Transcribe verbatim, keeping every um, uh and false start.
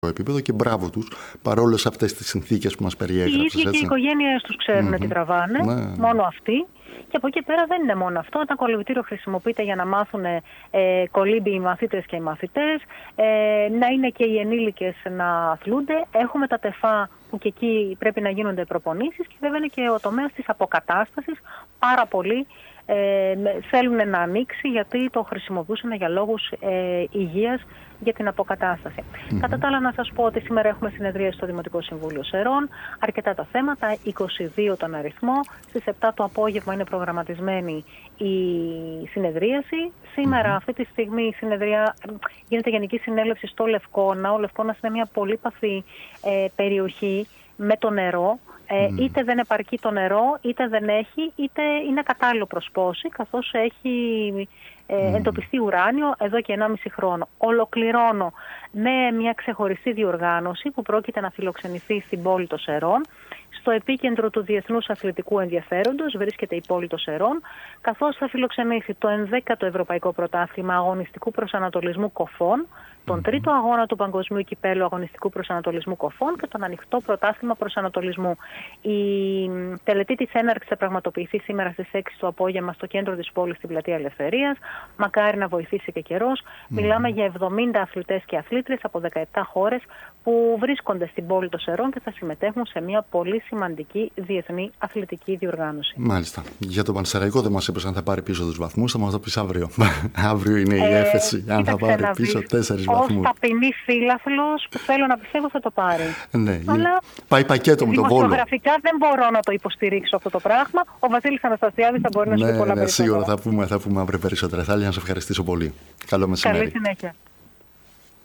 επίπεδο και μπράβο τους παρόλες αυτές τις συνθήκες που μας περιέγραψες. Οι ίδιοι και οι οικογένειες τους ξέρουν mm-hmm. τι τραβάνε, ναι. μόνο αυτοί. Και από εκεί πέρα δεν είναι μόνο αυτό. Όταν κολυμβητήριο χρησιμοποιείται για να μάθουν ε, κολύμπι οι μαθήτρες και οι μαθητές, ε, να είναι και οι ενήλικες να αθλούνται. Έχουμε τα τεφά που και εκεί πρέπει να γίνονται προπονήσεις και βέβαια είναι και ο τομέας της αποκατάστασης πάρα πολύ. Ε, θέλουν να ανοίξει γιατί το χρησιμοποιούσαν για λόγους ε, υγείας για την αποκατάσταση. Mm-hmm. Κατά τα άλλα να σας πω ότι σήμερα έχουμε συνεδρία στο Δημοτικό Συμβούλιο Σερών, αρκετά τα θέματα, είκοσι δύο τον αριθμό, στις επτά το απόγευμα είναι προγραμματισμένη η συνεδρίαση. Σήμερα mm-hmm. αυτή τη στιγμή η συνεδρία γίνεται γενική συνέλευση στο Λευκώνα. Ο Λευκώνας είναι μια πολύπαθη ε, περιοχή με το νερό. Ε, mm. Είτε δεν επαρκεί το νερό, είτε δεν έχει, είτε είναι κατάλληλο προς πόση, καθώς έχει ε, mm. εντοπιστεί ουράνιο εδώ και ενάμιση χρόνο. Ολοκληρώνω με μια ξεχωριστή διοργάνωση που πρόκειται να φιλοξενηθεί στην πόλη των Σερών. Στο επίκεντρο του διεθνούς αθλητικού ενδιαφέροντος βρίσκεται η πόλη των Σερών, καθώς θα φιλοξενήσει το ενδέκατο Ευρωπαϊκό Πρωτάθλημα Αγωνιστικού Προσανατολισμού Κοφών, τον mm-hmm. τρίτο αγώνα του Παγκοσμίου Κυπέλλου Αγωνιστικού Προσανατολισμού Κοφών και τον ανοιχτό πρωτάθλημα προσανατολισμού. Η τελετή της έναρξης θα πραγματοποιηθεί σήμερα στις έξι το απόγευμα στο κέντρο της πόλης στην Πλατεία Ελευθερίας. Μακάρι να βοηθήσει και καιρός. Mm-hmm. Μιλάμε για εβδομήντα αθλητές και αθλήτριες από δεκαεπτά χώρες που βρίσκονται στην πόλη των Σερών και θα συμμετέχουν σε μια πολύ σημαντική διεθνή αθλητική διοργάνωση. Μάλιστα. Για το Πανσεραϊκό δεν μας είπες αν θα πάρει πίσω τους βαθμούς, θα μας το πεις αύριο. Αύριο είναι η ε, έφεση, αν θα πάρει πίσω τέσσερις βαθμούς. Ως ταπεινή φίλαθλος που θέλω να πιστεύω θα το πάρει. Ναι, αλλά πάει πακέτο με τον Βόλο. Δημοσιογραφικά δεν μπορώ να το υποστηρίξω αυτό το πράγμα. Ο Βασίλης Αναστασιάδης θα μπορεί να σου πει πολλά ναι, περισσότερα. Σίγουρα θα πούμε, θα πούμε αύριο περισσότερα. Θα ήθελα να σε ευχαριστήσω πολύ. Καλό μεσημέρι. Καλή συνέχεια.